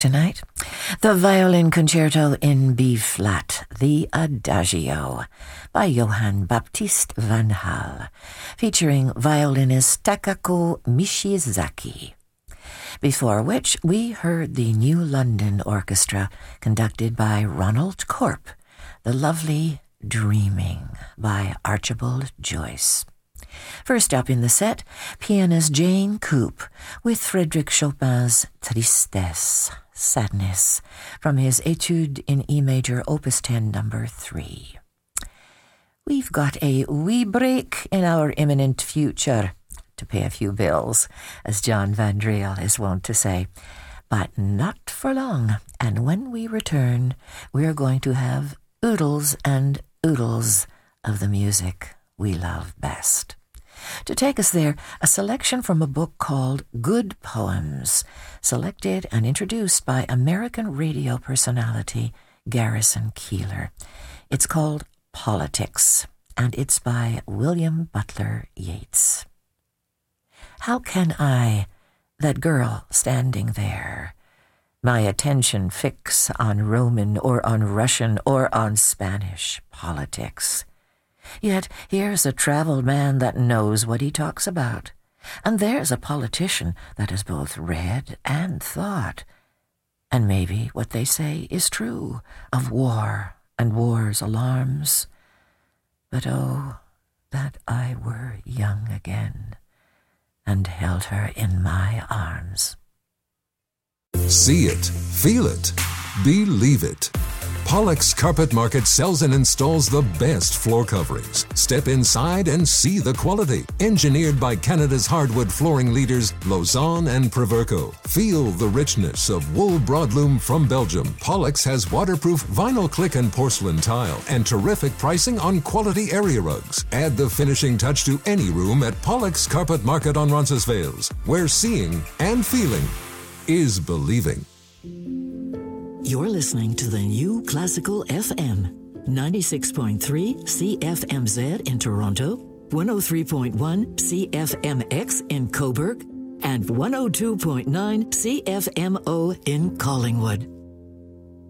Tonight, the Violin Concerto in B-flat, the Adagio, by Johann Baptist van Hal, featuring violinist Takako Mishizaki. Before which, we heard the New London Orchestra, conducted by Ronald Corp, the lovely Dreaming by Archibald Joyce. First up in the set, pianist Jane Coop with Frédéric Chopin's Tristesse, Sadness, from his Etude in E major, Opus 10, number 3. We've got a wee break in our imminent future to pay a few bills, as John Van Driel is wont to say, but not for long, and when we return, we're going to have oodles and oodles of the music we love best. To take us there, a selection from a book called Good Poems, selected and introduced by American radio personality Garrison Keillor. It's called Politics, and it's by William Butler Yeats. How can I, that girl standing there, my attention fix on Roman or on Russian or on Spanish politics? Yet here's a traveled man that knows what he talks about, and there's a politician that has both read and thought. And maybe what they say is true of war and war's alarms. But oh, that I were young again and held her in my arms. See it, feel it, believe it. Pollock's Carpet Market sells and installs the best floor coverings. Step inside and see the quality. Engineered by Canada's hardwood flooring leaders, Lausanne and Proverco. Feel the richness of wool broadloom from Belgium. Pollock's has waterproof vinyl click and porcelain tile and terrific pricing on quality area rugs. Add the finishing touch to any room at Pollock's Carpet Market on Roncesvalles, where seeing and feeling is believing. You're listening to the new Classical FM, 96.3 CFMZ in Toronto, 103.1 CFMX in Cobourg, and 102.9 CFMO in Collingwood.